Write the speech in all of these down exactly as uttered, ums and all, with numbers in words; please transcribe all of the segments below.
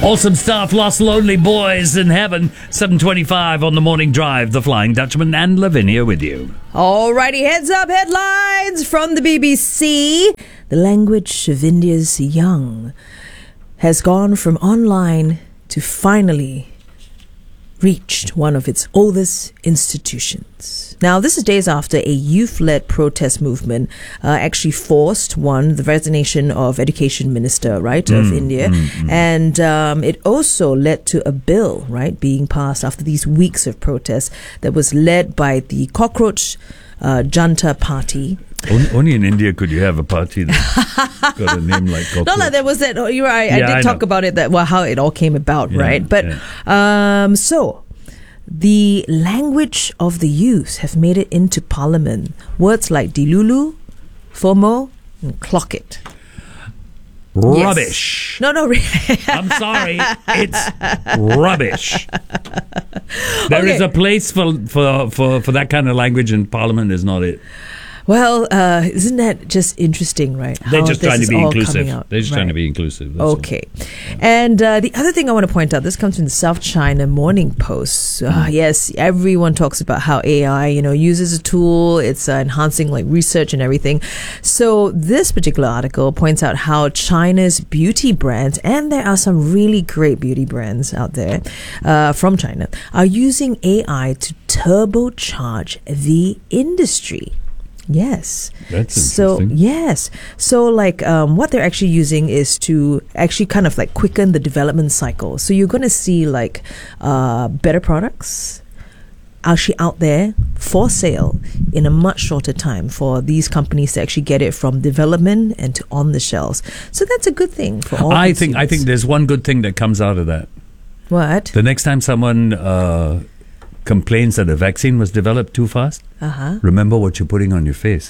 Awesome stuff. Lost Lonely Boys in Heaven. seven twenty-five on the Morning Drive. The Flying Dutchman and Lavinia with you. Alrighty, heads up, headlines from the B B C. The language of India's young has gone from online to finally reached one of its oldest institutions. Now, this is days after a youth-led protest movement uh, actually forced, one, the resignation of Education Minister, right, of Mm, India. mm, mm. And um, it also led to a bill, right, being passed after these weeks of protests that was led by the Cockroach uh, Janta Party. Only, only in India could you have a party that's got a name like Cockroach. No, no, there was that. Oh, you're right. I Yeah, did I talk know. about it. That well, how it all came about, Yeah, right? But um, so the language of the youth have made it into Parliament. Words like dilulu, FOMO, and clock it. Rubbish. Yes. No, no. re- I'm sorry. It's rubbish. There is Okay. a place for, for, for, for that kind of language in Parliament, is not it? Well, uh, isn't that just interesting, right? They're How just this trying to is be all inclusive. coming out, They're just trying to right. be inclusive. that's all. Okay. And uh, the other thing I want to point out, this comes from the South China Morning Post. Uh, yes, everyone talks about how A I, you know, uses a tool. It's uh, enhancing like research and everything. So this particular article points out how China's beauty brands, and there are some really great beauty brands out there uh, from China, are using A I to turbocharge the industry. Yes. That's so interesting. yes. So like um, what they're actually using is to actually kind of like quicken the development cycle. So you're going to see like uh, better products actually out there for sale in a much shorter time for these companies to actually get it from development and to on the shelves. So that's a good thing for all. I think I think consumers. there's one good thing that comes out of that. What? The next time someone uh, complains that a vaccine was developed too fast, Uh huh. remember what you're putting on your face.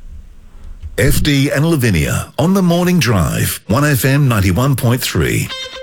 F D and Lavinia on the Morning Drive, one F M ninety-one point three.